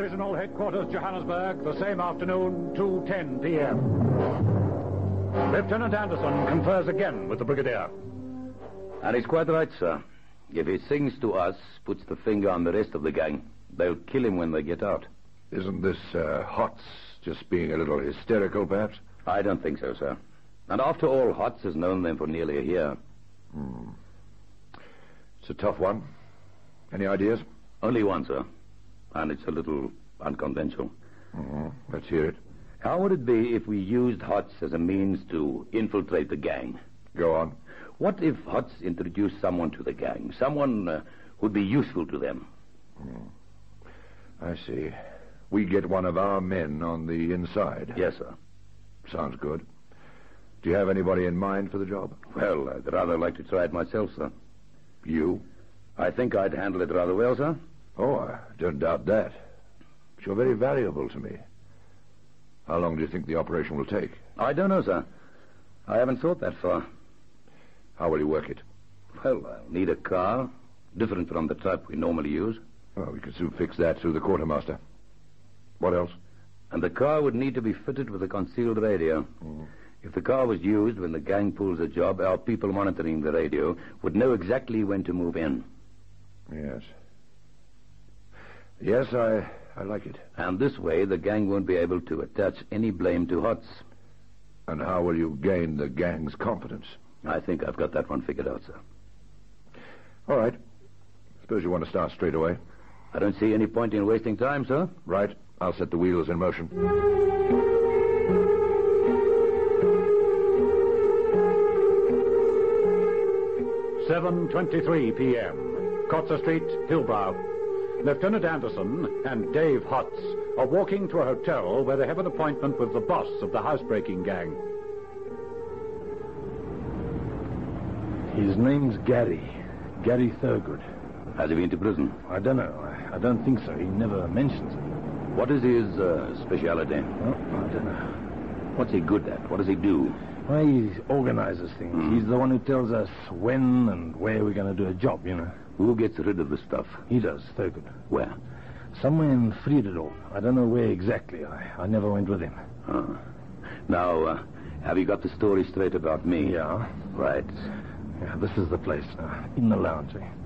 Divisional Headquarters, Johannesburg, the same afternoon, 2:10 p.m. Lieutenant Anderson confers again with the Brigadier. And he's quite right, sir. If he sings to us, puts the finger on the rest of the gang, they'll kill him when they get out. Isn't this Hotz just being a little hysterical, perhaps? I don't think so, sir. And after all, Hotz has known them for nearly a year. It's a tough one. Any ideas? Only one, sir. And it's a little unconventional. Let's hear it. How would it be if we used Hotz as a means to infiltrate the gang? Go on. What if Hotz introduced someone to the gang? Someone who'd be useful to them? I see. We get one of our men on the inside. Yes, sir. Sounds good. Do you have anybody in mind for the job? Well, I'd rather like to try it myself, sir. You? I think I'd handle it rather well, sir. Oh, I don't doubt that. But you're very valuable to me. How long do you think the operation will take? I don't know, sir. I haven't thought that far. How will you work it? Well, I'll need a car, different from the type we normally use. Oh, we could soon fix that through the quartermaster. What else? And the car would need to be fitted with a concealed radio. If the car was used when the gang pulls a job, our people monitoring the radio would know exactly when to move in. Yes. Yes, I like it. And this way, the gang won't be able to attach any blame to Hotz. And how will you gain the gang's confidence? I think I've got that one figured out, sir. All right. Suppose you want to start straight away. I don't see any point in wasting time, sir. Right. I'll set the wheels in motion. 7:23 p.m. Kotzer Street, Hillbrow. Lieutenant Anderson and Dave Hotz are walking to a hotel where they have an appointment with the boss of the housebreaking gang. His name's Gary Thurgood. Has he been to prison? I don't know. I don't think so. He never mentions it. What is his speciality? Oh, I don't know. What's he good at? What does he do? Well, he organizes things. He's the one who tells us when and where we're going to do a job, you know. Who gets rid of the stuff? He does, Thurgood. Where? Somewhere in Friederdorp. I don't know where exactly. I never went with him. Now, have you got the story straight about me? Yeah. Right. Yeah, this is the place now. In the lounge.